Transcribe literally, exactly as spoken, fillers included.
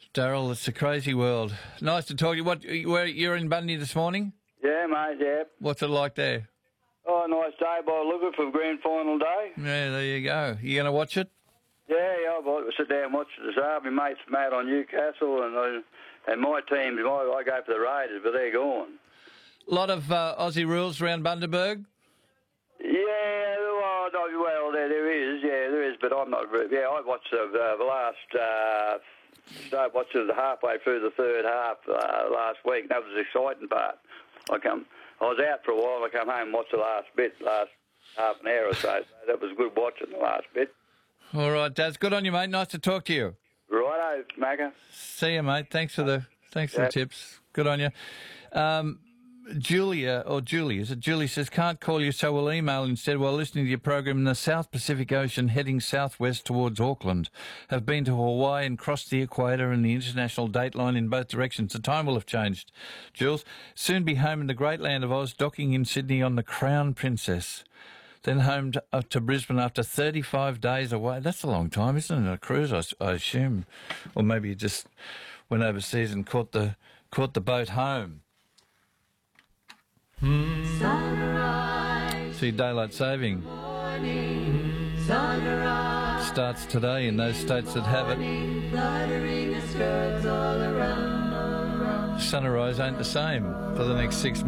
Daryl, it's a crazy world. Nice to talk to you. What, where, you're in Bundy this morning? Yeah, mate, yeah. What's it like there? Oh, nice day by Luca for grand final day. Yeah, there you go. You going to watch it? Yeah, yeah, I'll I'll sit down and watch it this afternoon. My mate's mad on Newcastle, and uh, and my team, my, I go for the Raiders, but they're gone. A lot of uh, Aussie rules around Bundaberg? Yeah, well, no, well there, there is, yeah, there is, but I'm not, yeah, I watched the, uh, the last, uh, started watching the halfway through the third half uh, last week, and that was the exciting part. I come, I was out for a while, I come home and watched the last bit, last half an hour or so, so that was good watching the last bit. All right, Daz, good on you, mate. Nice to talk to you. Righto, Macca. See you, mate. Thanks for the thanks for Yeah. the tips. Good on you. Um, Julia, or Julie, is it Julie says, can't call you, so we'll email instead while listening to your program in the South Pacific Ocean heading southwest towards Auckland. Have been to Hawaii and crossed the equator and the international date line in both directions. The time will have changed. Jules, soon be home in the great land of Oz, docking in Sydney on the Crown Princess. Then home to, uh, to Brisbane after thirty-five days away. That's a long time, isn't it? A cruise, I, I assume. Or maybe you just went overseas and caught the caught the boat home. Sunrise. See, daylight saving Morning. Sunrise. starts today in those states that have it. Fluttering the skirts all around, all around. Sunrise ain't the same for the next six months.